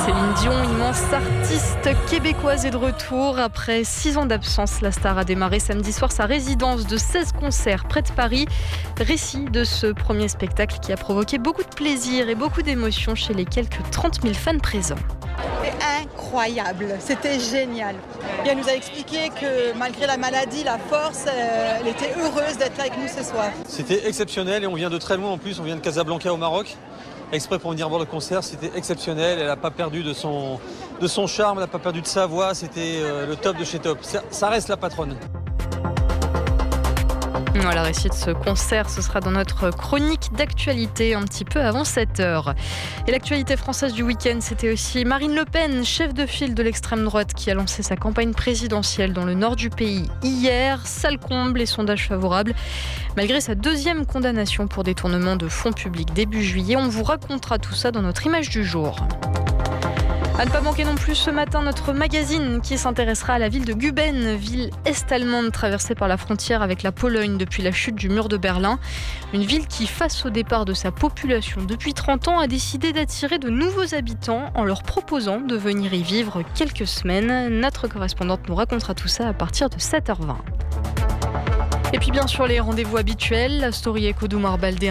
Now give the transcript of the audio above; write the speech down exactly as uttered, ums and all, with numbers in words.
Céline Dion, immense artiste québécoise, est de retour. Après six ans d'absence, la star a démarré samedi soir sa résidence de seize concerts près de Paris. Récit de ce premier spectacle qui a provoqué beaucoup de plaisir et beaucoup d'émotions chez les quelques trente mille fans présents. C'était incroyable, c'était génial. Et elle nous a expliqué que malgré la maladie, la force, elle était heureuse d'être là avec nous ce soir. C'était exceptionnel et on vient de très loin en plus, on vient de Casablanca au Maroc. Exprès pour venir voir le concert, c'était exceptionnel. Elle n'a pas perdu de son, de son charme, elle n'a pas perdu de sa voix, c'était euh, le top de chez top. Ça, ça reste la patronne. Voilà, récit de ce concert, ce sera dans notre chronique d'actualité un petit peu avant sept heures. Et l'actualité française du week-end, c'était aussi Marine Le Pen, chef de file de l'extrême droite, qui a lancé sa campagne présidentielle dans le nord du pays hier. Salle comble, les sondages favorables. Malgré sa deuxième condamnation pour détournement de fonds publics début juillet, on vous racontera tout ça dans notre image du jour. À ne pas manquer non plus ce matin notre magazine qui s'intéressera à la ville de Guben, ville est-allemande traversée par la frontière avec la Pologne depuis la chute du mur de Berlin. Une ville qui, face au départ de sa population depuis trente ans, a décidé d'attirer de nouveaux habitants en leur proposant de venir y vivre quelques semaines. Notre correspondante nous racontera tout ça à partir de sept heures vingt. Et puis bien sûr les rendez-vous habituels, la story éco d'Oumar Baldé.